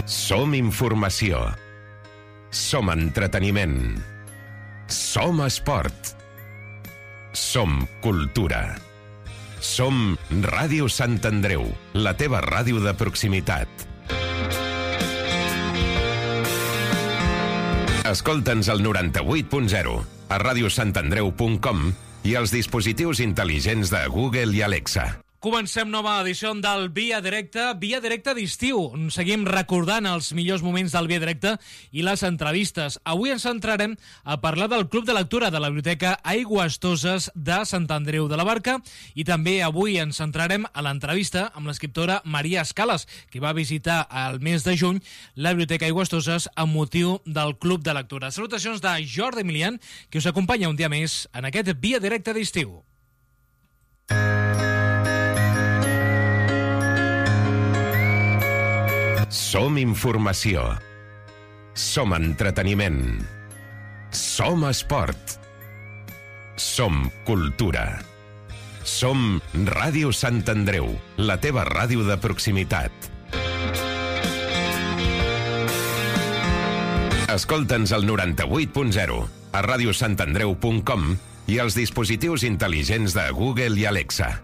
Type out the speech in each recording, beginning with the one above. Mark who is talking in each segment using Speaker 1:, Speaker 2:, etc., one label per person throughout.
Speaker 1: Som informació. Som entreteniment. Som esport. Som cultura. Som Ràdio Sant Andreu, la teva ràdio de proximitat. Escolta'ns al 98.0, a radiosantandreu.com i als dispositius intel·ligents de Google i Alexa.
Speaker 2: Comencem nova edició del Via Directa d'estiu. Seguim recordant els millors moments del Via Directe i les entrevistes. Avui ens centrarem a parlar del Club de Lectura de la Biblioteca Aigües Toses de Sant Andreu de la Barca i també avui ens centrarem a l'entrevista amb l'escriptora Maria Escales, que va visitar el mes de juny la Biblioteca Aigües Toses amb motiu del Club de Lectura. Salutacions de Jordi Emilian, que us acompanya un dia més en aquest Via Directe d'estiu.
Speaker 1: Som informació. Som entreteniment. Som esport. Som cultura. Som Ràdio Sant Andreu, la teva ràdio de proximitat. Escolta'ns al 98.0, a radiosantandreu.com i als dispositius intel·ligents de Google i Alexa.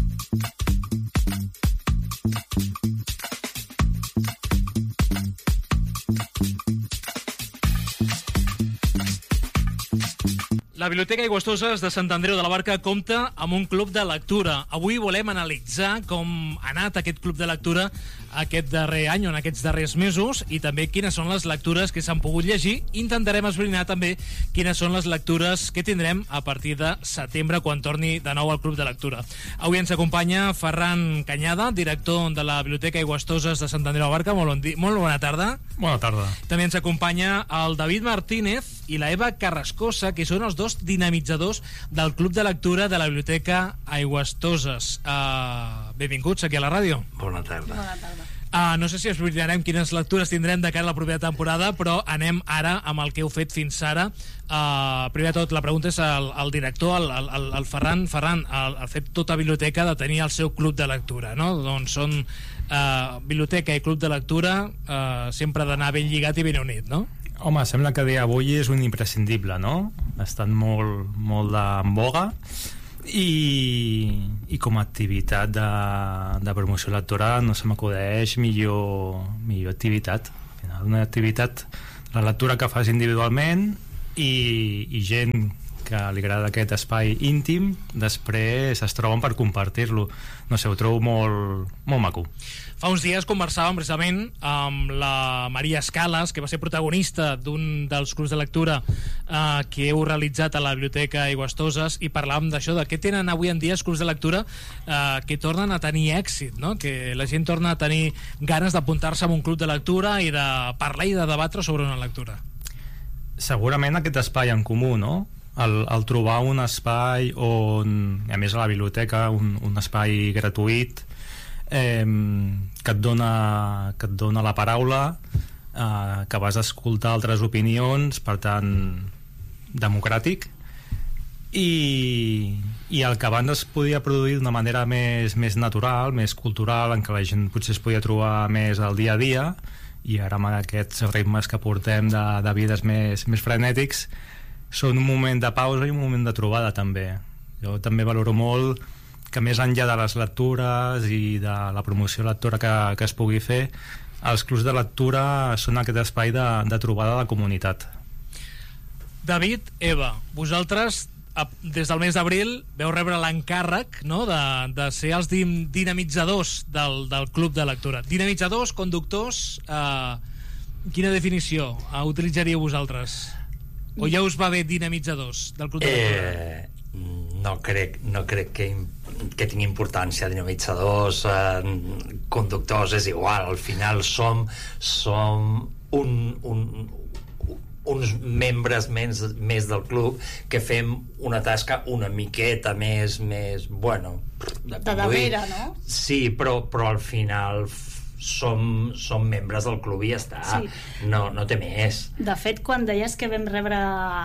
Speaker 2: La Biblioteca Aigües Toses de Sant Andreu de la Barca compta amb un club de lectura. Avui volem analitzar com ha anat aquest club de lectura aquest darrer any, en aquests darrers mesos, i també quines són les lectures que s'han pogut llegir. Intentarem esbrinar també quines són les lectures que tindrem a partir de setembre, quan torni de nou al club de lectura. Avui ens acompanya Ferran Canyada, director de la Biblioteca Aigües Toses de Sant Andreu de la Barca. Molt bona tarda.
Speaker 3: Bona tarda.
Speaker 2: També ens acompanya el David Martínez i la Eva Carrascosa, que són els dos dinamitzadors del Club de Lectura de la Biblioteca Aigües Toses. Benvinguts aquí a la ràdio.
Speaker 4: Bona tarda.
Speaker 5: Bona tarda.
Speaker 2: No sé si esbritarem quines lectures tindrem de cara a la propera temporada, però anem ara amb el que heu fet fins ara. Primer de tot, la pregunta és al director, al Ferran. Ferran, el fet tota biblioteca de tenir el seu club de lectura, no? Doncs són biblioteca i club de lectura, sempre d'anar ben lligat i ben unit, no?
Speaker 3: Home, sembla que dia avui és un imprescindible, no? Estan molt en boga i com a activitat de promoció lectora no se m'acudeix millor activitat. Una activitat, la lectura que fas individualment i gent que li agrada aquest espai íntim, després es troben per compartir-lo. No sé, ho trobo molt maco.
Speaker 2: Fa uns dies conversàvem precisament amb la Maria Escales, que va ser protagonista d'un dels clubs de lectura que heu realitzat a la Biblioteca Aigües Toses, i parlàvem d'això, de què tenen avui en dia els clubs de lectura que tornen a tenir èxit, no? Que la gent torna a tenir ganes d'apuntar-se a un club de lectura i de parlar i de debatre sobre una lectura.
Speaker 3: Segurament aquest espai en comú, no? El trobar un espai on, a més a la biblioteca, un espai gratuït, que et dona la paraula, que vas a escoltar altres opinions, per tant democràtic, i el que abans es podia produir d'una manera més natural, més cultural, en què la gent potser es podia trobar més al dia a dia, i ara amb aquests ritmes que portem de vides més frenètics, són un moment de pausa i un moment de trobada també. Jo també valoro molt que més enllà de les lectures i de la promoció lectora que es pugui fer, els clubs de lectura són aquest espai de trobada de comunitat.
Speaker 2: David, Eva, vosaltres des del mes d'abril veu rebre l'encàrrec, no?, de ser els dinamitzadors del club de lectura. Dinamitzadors, conductors, quina definició utilitzaríeu vosaltres? O ja us va bé dinamitzadors del club de lectura?
Speaker 4: No crec que tingui importància. Dinamitzadors, conductors, és igual. Al final som uns membres més del club que fem una tasca una miqueta més bueno,
Speaker 5: de darrere, no?
Speaker 4: Sí, però al final som membres del club i ja està. Sí. No té més.
Speaker 5: De fet, quan deies que vam rebre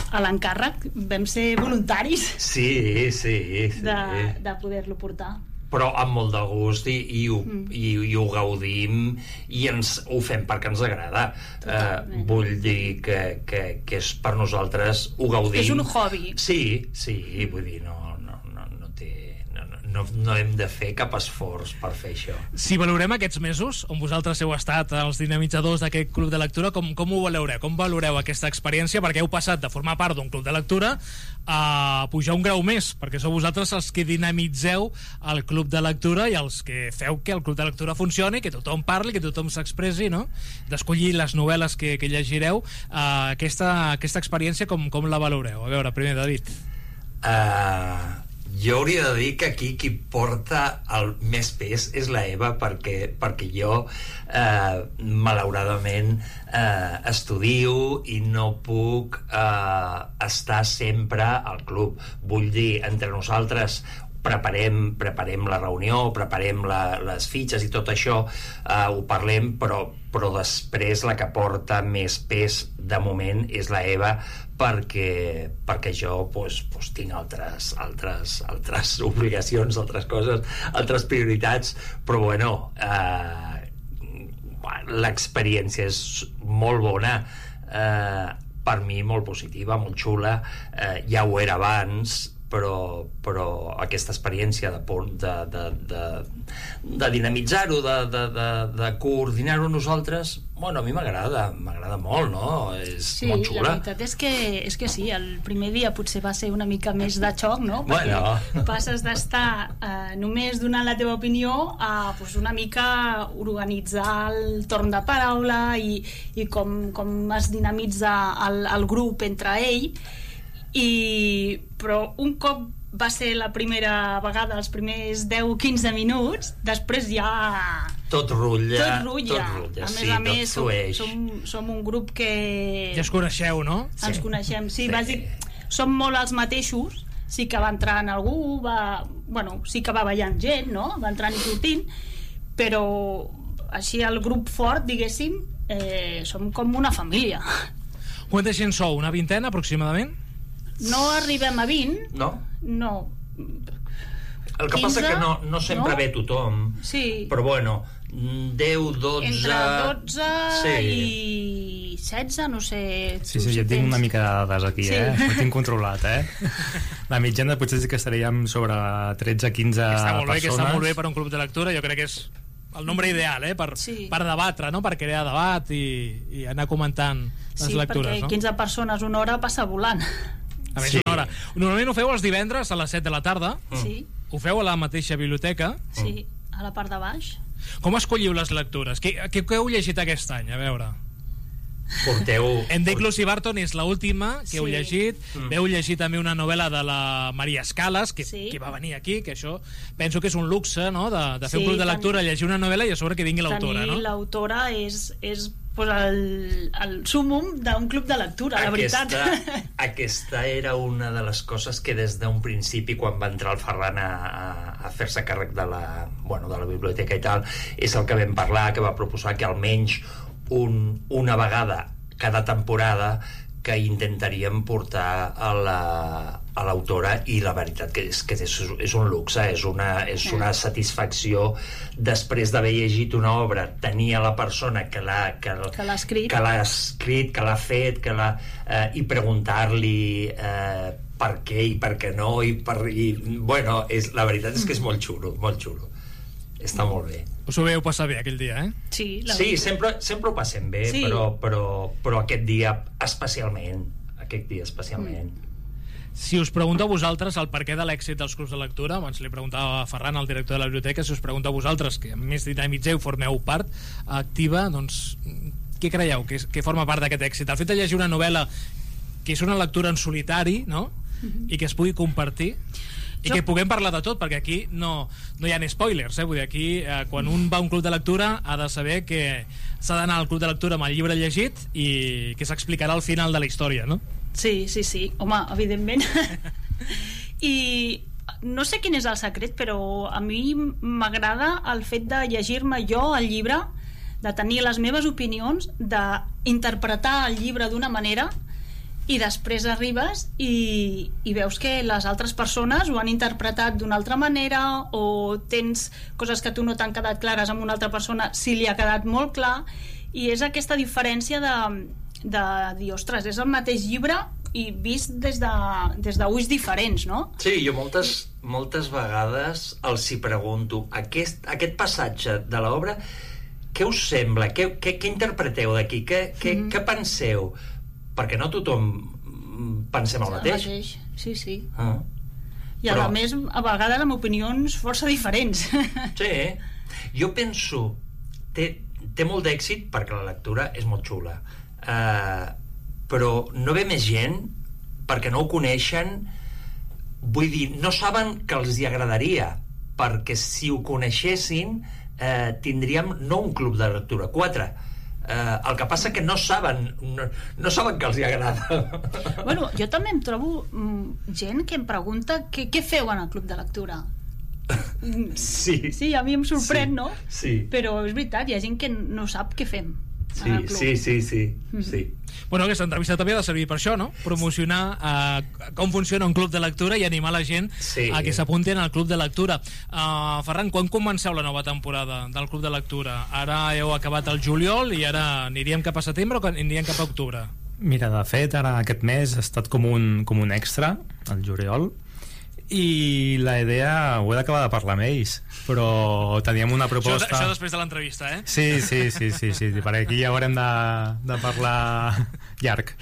Speaker 5: l'encàrrec, vam ser voluntaris
Speaker 4: sí.
Speaker 5: de poder-lo portar.
Speaker 4: però amb molt de gust i ho gaudim i ho fem perquè ens agrada. Vull dir que és per nosaltres, ho gaudim.
Speaker 5: És un hobby.
Speaker 4: Sí, vull dir, no hem de fer cap esforç per fer això.
Speaker 2: Si valorem aquests mesos on vosaltres heu estat els dinamitzadors d'aquest club de lectura, com ho valoreu? Com valoreu aquesta experiència? Perquè heu passat de formar part d'un club de lectura a pujar un grau més, perquè sou vosaltres els que dinamitzeu el club de lectura i els que feu que el club de lectura funcioni, que tothom parli, que tothom s'expressi, no? D'escollir les novel·les que llegireu. Aquesta experiència com la valoreu? A veure, primer, David.
Speaker 4: Jo hauria de dir que aquí qui porta el més pes és la Eva, perquè jo malauradament estudio i no puc estar sempre al club. Vull dir, entre nosaltres preparem la reunió, preparem les fitxes i tot això, ho parlem, però després la que porta més pes de moment és la Eva, perquè jo tinc altres obligacions, altres coses, altres prioritats, però bueno, l'experiència és molt bona, per mi molt positiva, molt xula, ja ho era abans, però aquesta experiència de dinamitzar-ho, de coordinar-ho nosaltres, bueno, a mi m'agrada molt, no? És molt xula.
Speaker 5: La veritat és que sí, el primer dia potser va ser una mica més de xoc, no? Perquè passes d'estar només donant la teva opinió a una mica organitzar el torn de paraula i com es dinamitza el grup entre ell. Però un cop va ser la primera vegada, els primers 10-15 minuts, després ja
Speaker 4: tot rutlla.
Speaker 5: A més, som un grup que
Speaker 2: ja es coneixeu, no?
Speaker 5: Ens coneixem, sí. Som molt els mateixos. Sí que va entrant algú, sí que va ballant gent, no? Va entrant i sortint, però així el grup fort, diguéssim, som com una família.
Speaker 2: Quanta gent sou? Una vintena aproximadament?
Speaker 5: No arribem a 20. No.
Speaker 4: El que 15, passa que no sempre ve tothom.
Speaker 5: Sí.
Speaker 4: Però bueno, 10, 12...
Speaker 5: Entre 12 i 16, no sé...
Speaker 3: Sí, jo tinc una mica de dades aquí, ho tinc controlat, La mitjana potser sí que estaríem sobre 13-15 persones.
Speaker 2: Que està molt bé per un club de lectura, jo crec que és el nombre ideal, per debatre, no? Per crear debat i anar comentant les lectures.
Speaker 5: Sí, perquè 15 persones una hora passa volant.
Speaker 2: A més, una hora. Normalment ho feu els divendres a les 7 de la tarda.
Speaker 5: Sí.
Speaker 2: Ho feu a la mateixa biblioteca.
Speaker 5: Sí, a la part de baix.
Speaker 2: Com escolliu les lectures? Què heu llegit aquest any? A veure. Endeclos i Barton és l'última que heu llegit. Veu llegir també una novel·la de la Maria Escalas, que va venir aquí, que això penso que és un luxe, no? De fer un club de lectura, llegir una novel·la i a sobre que vingui l'autora, no?
Speaker 5: Tenir l'autora és el súmum d'un club de lectura, la veritat.
Speaker 4: Aquesta era una de les coses que des d'un principi, quan va entrar el Ferran a fer-se càrrec de la biblioteca i tal, és el que vam parlar, que va proposar que almenys una vegada cada temporada que intentaríem portar a l'autora, i la veritat que és un luxe, és una satisfacció després d'haver llegit una obra, tenir a la persona que l'ha escrit, que l'ha fet, i preguntar-li per què i per què no, la veritat és que és molt xulo, està molt bé.
Speaker 2: Us ho veu passar bé aquell dia,
Speaker 5: Sí,
Speaker 4: sempre ho passem bé, sí. però aquest dia especialment.
Speaker 2: Si us pregunto a vosaltres el perquè de l'èxit dels clubs de lectura, abans li preguntava a Ferran, el director de la biblioteca, si us pregunto a vosaltres, que a més dinamitzeu, formeu part activa, doncs què creieu que forma part d'aquest èxit? El fet de llegir una novel·la que és una lectura en solitari, no? I que es pugui compartir i que puguem parlar de tot, perquè aquí no hi ha spoilers, vull dir, aquí quan un va a un club de lectura ha de saber que s'ha d'anar al club de lectura amb el llibre llegit i que s'explicarà al final de la història, no?
Speaker 5: Sí, home, evidentment. I no sé quin és el secret, però a mi m'agrada el fet de llegir-me jo el llibre, de tenir les meves opinions, d'interpretar el llibre d'una manera i després arribes i veus que les altres persones ho han interpretat d'una altra manera, o tens coses que a tu no t'han quedat clares amb una altra persona, si li ha quedat molt clar, i és aquesta diferència de dir, ostres, és el mateix llibre i vist des d'ulls diferents, no?
Speaker 4: Sí, jo moltes vegades els hi pregunto, aquest passatge de l'obra, què us sembla? Què interpreteu d'aquí? Què penseu? Perquè no tothom pensem el mateix.
Speaker 5: Sí. I a més, a vegades amb opinions força diferents.
Speaker 4: Sí, jo penso té molt d'èxit perquè la lectura és molt xula, però no ve més gent perquè no ho coneixen, vull dir, no saben que els hi agradaria, perquè si ho coneixessin tindríem no un club de lectura, 4. El que passa que no saben que els hi agrada.
Speaker 5: Bueno, jo també em trobo gent que em pregunta què feu en el club de lectura. Sí, a mi em sorprèn, no?
Speaker 4: Sí.
Speaker 5: Però és veritat, hi ha gent que no sap què fem.
Speaker 4: Sí.
Speaker 2: Bueno, aquesta entrevista també ha de servir per això, no? Promocionar com funciona un club de lectura i animar la gent a que s'apuntin al club de lectura. Ferran, quan comenceu la nova temporada del club de lectura? Ara heu acabat el juliol i ara aniríem cap a setembre o aniríem cap a octubre?
Speaker 3: Mira, de fet, ara aquest mes ha estat com un extra, el juliol, i la idea ho he d'acabar de parlar amb ells, però teníem una proposta...
Speaker 2: Això després de l'entrevista, eh?
Speaker 3: Sí, perquè aquí ja haurem de parlar llarg.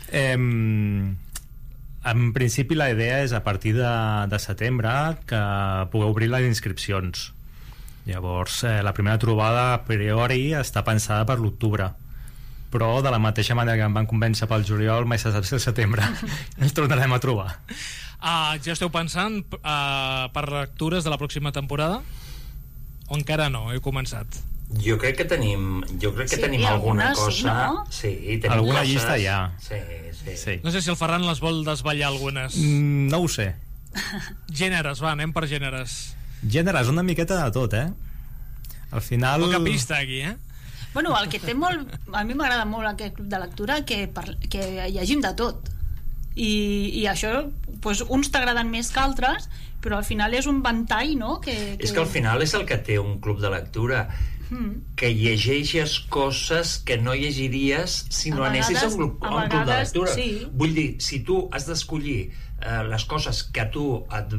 Speaker 3: En principi la idea és a partir de setembre que pugueu obrir les inscripcions. Llavors la primera trobada a priori està pensada per l'octubre, però de la mateixa manera que em van convèncer pel juliol, mai se sap si al setembre ens tornarem a trobar.
Speaker 2: Ja esteu pensant per lectures de la pròxima temporada? O encara no? Heu començat?
Speaker 4: Jo crec que tenim alguna cosa.
Speaker 5: No?
Speaker 4: Sí, tenim
Speaker 3: alguna
Speaker 4: coses.
Speaker 3: Llista ja.
Speaker 4: Sí.
Speaker 2: No sé si el Ferran les vol desvetllar algunes.
Speaker 3: No ho sé.
Speaker 2: Gèneres, va, anem per gèneres.
Speaker 3: Gèneres, una miqueta de tot, Al final...
Speaker 2: Poca pista aquí,
Speaker 5: Bueno, el que té molt... A mi m'agrada molt aquest club de lectura que llegim de tot. I això, doncs, uns t'agraden més que altres, però al final és un ventall, no?
Speaker 4: És que al final és el que té un club de lectura, que llegeixes coses que no llegiries si no anessis a un club de lectura.
Speaker 5: Sí.
Speaker 4: Vull dir, si tu has d'escollir les coses que a tu et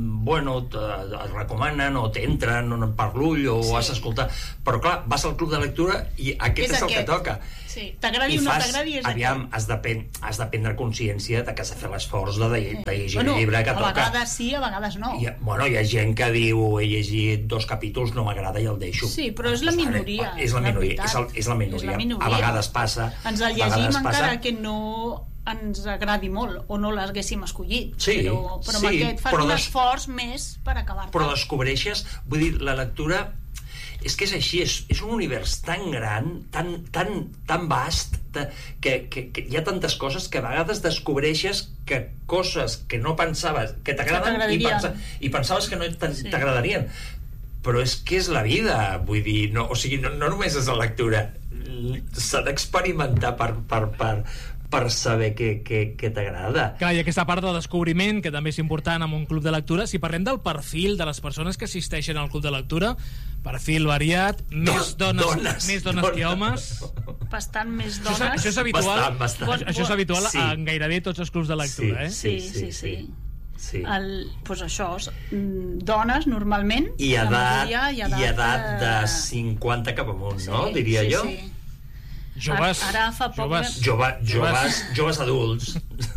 Speaker 4: recomanen o t'entren per l'ull o has d'escoltar, però clar, vas al club de lectura i aquest és el que toca.
Speaker 5: Sí. T'agradi o no t'agradi, és
Speaker 4: aviam, has de prendre consciència de que has de fer l'esforç de llegir el llibre que toca.
Speaker 5: A vegades sí, a vegades no.
Speaker 4: Hi ha gent que diu he llegit 2 capítols, no m'agrada i el deixo.
Speaker 5: Sí, però és la minoria.
Speaker 4: És la minoria. A vegades passa.
Speaker 5: Ens el llegim encara que no ens agradi molt o no l'haguéssim escollit, però amb aquest fas un esforç més per acabar-te.
Speaker 4: Però descobreixes, vull dir, la lectura és que és així, és un univers tan gran, tan vast, que hi ha tantes coses que a vegades descobreixes que coses que no pensaves que t'agraden i pensaves que no t'agradarien, però és que és la vida, vull dir, no només és la lectura, s'ha d'experimentar per saber què t'agrada.
Speaker 2: Clar, i aquesta part de descobriment, que també és important en un club de lectura, si parlem del perfil de les persones que assisteixen al club de lectura, perfil variat, més dones que homes.
Speaker 5: Bastant més dones.
Speaker 2: Això és habitual.
Speaker 4: Bastant.
Speaker 2: Això és habitual en gairebé tots els clubs de lectura,
Speaker 5: Sí. Pues això, dones normalment,
Speaker 4: i edat de 50 cap amunt, no? Diria jo.
Speaker 2: Joves.
Speaker 5: Ara fa poc...
Speaker 4: Joves adults.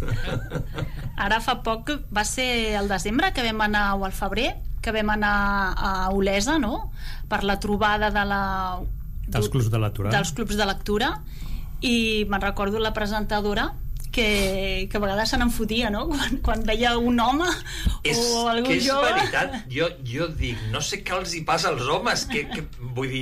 Speaker 5: Ara fa poc, va ser el desembre que vam anar, o al febrer, que vam anar a Olesa, no?, per la trobada
Speaker 3: dels clubs de lectura,
Speaker 5: i me'n recordo la presentadora que a vegades se n'enfotia, no?, quan veia un home o algú jove.
Speaker 4: És veritat, jo dic, no sé què els hi passa als homes, que vull dir,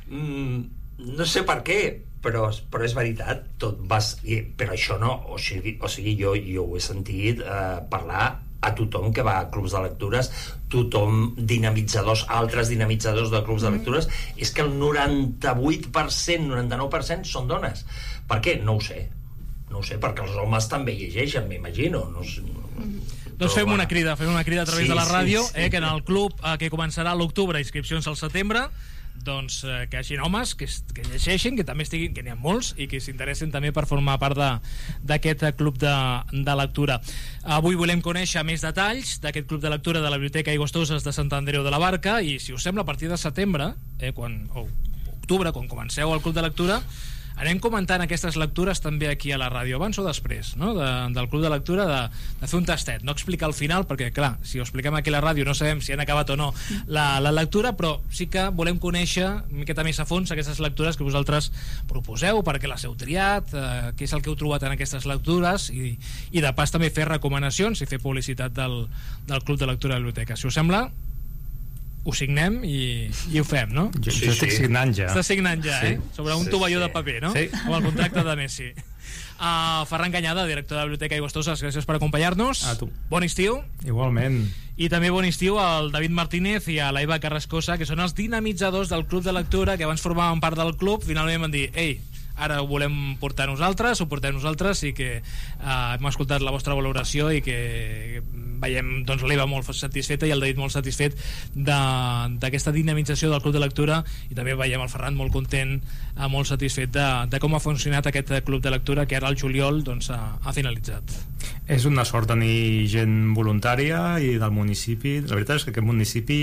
Speaker 4: no sé per què, però és veritat, però això no, o sigui, jo ho he sentit parlar a tothom que va a clubs de lectures, tothom, altres dinamitzadors de clubs de lectures, és que el 98%, 99% són dones. Per què? No ho sé. No ho sé, perquè els homes també llegeixen, m'imagino. No sé.
Speaker 2: Doncs fem una crida a través de la ràdio, que en el club que començarà a l'octubre, inscripcions al setembre, doncs que hi hagi homes que llegeixin, que també estiguin, que n'hi ha molts i que s'interessin també per formar part d'aquest club de lectura. Avui volem conèixer més detalls d'aquest club de lectura de la Biblioteca Aigües Toses de Sant Andreu de la Barca, i si us sembla, a partir de setembre, o octubre, quan comenceu el club de lectura, anem comentant aquestes lectures també aquí a la ràdio, abans o després, no? Del club de lectura, de fer un tastet, no explicar al final, perquè clar, si ho expliquem aquí a la ràdio no sabem si han acabat o no la lectura, però sí que volem conèixer una miqueta més a fons aquestes lectures que vosaltres proposeu, perquè les heu triat, què és el que heu trobat en aquestes lectures, i de pas també fer recomanacions i fer publicitat del club de lectura de la biblioteca. Si us sembla, ho signem i ho fem, no?
Speaker 3: Jo estic signant ja.
Speaker 2: Estàs signant ja, sobre un tovalló de paper, no?
Speaker 3: Sí.
Speaker 2: Com el contracte de Messi. Ferran Canyada, director de la Biblioteca Aigües Toses, gràcies per acompanyar-nos.
Speaker 3: A tu.
Speaker 2: Bon estiu.
Speaker 3: Igualment.
Speaker 2: I també bon estiu al David Martínez i a la Eva Carrascosa, que són els dinamitzadors del club de lectura, que abans formaven part del club, finalment van dir, ei, ara ho volem portar nosaltres, ho portem nosaltres, i que hem escoltat la vostra valoració i que veiem doncs l'Eva molt satisfeta i el David molt satisfet d'aquesta dinamització del club de lectura, i també veiem el Ferran molt content, molt satisfet de com ha funcionat aquest club de lectura, que ara el juliol doncs, ha finalitzat.
Speaker 3: És una sort tenir gent voluntària i del municipi. La veritat és que aquest municipi,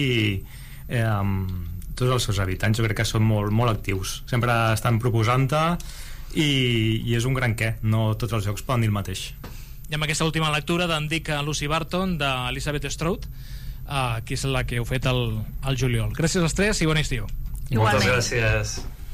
Speaker 3: tots els seus habitants, jo crec que són molt, molt actius, sempre estan proposant-te, i és un gran què, no tots els llocs poden dir el mateix.
Speaker 2: I amb aquesta última lectura d'en Dick Lucy Barton, d'Elizabeth Strout, que és la que heu fet al juliol. Gràcies als tres i bon estiu.
Speaker 4: Moltes gràcies.